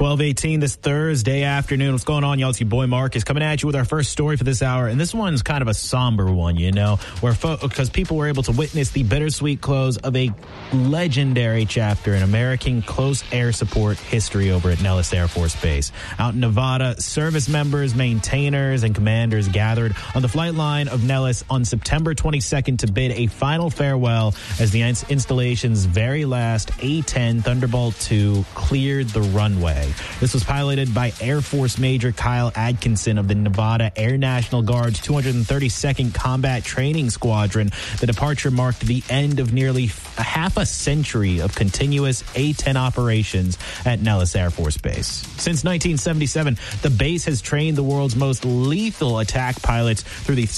12:18 this Thursday afternoon. What's going on, y'all? It's your boy Marcus coming at you with our first story for this hour. And this one's kind of a somber one, you know, because people were able to witness the bittersweet close of a legendary chapter in American close air support history over at Nellis Air Force Base. Out in Nevada, service members, maintainers, and commanders gathered on the flight line of Nellis on September 22nd to bid a final farewell as the installation's very last A-10 Thunderbolt II cleared the runway. This was piloted by Air Force Major Kyle Atkinson of the Nevada Air National Guard's 232nd Combat Training Squadron. The departure marked the end of nearly half a century of continuous A-10 operations at Nellis Air Force Base. Since 1977, the base has trained the world's most lethal attack pilots through the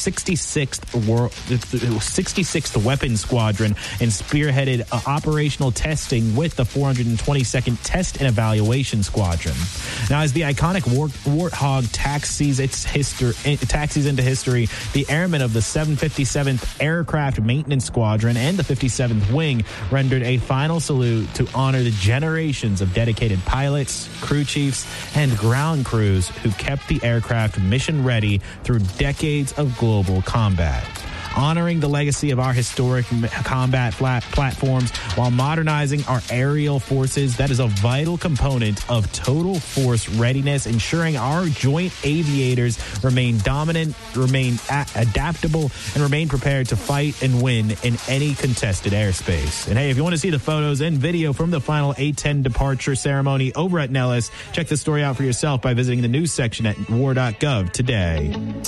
66th Weapons Squadron and spearheaded operational testing with the 422nd Test and Evaluation Squadron. Now, as the iconic Warthog taxis into history, the airmen of the 757th Aircraft Maintenance Squadron and the 57th Wing rendered a final salute to honor the generations of dedicated pilots, crew chiefs, and ground crews who kept the aircraft mission ready through decades of global combat. Honoring the legacy of our historic combat platforms while modernizing our aerial forces, that is a vital component of total force readiness, ensuring our joint aviators remain dominant, remain adaptable, and remain prepared to fight and win in any contested airspace. And hey, if you want to see the photos and video from the final A-10 departure ceremony over at Nellis, check the story out for yourself by visiting the news section at war.gov today.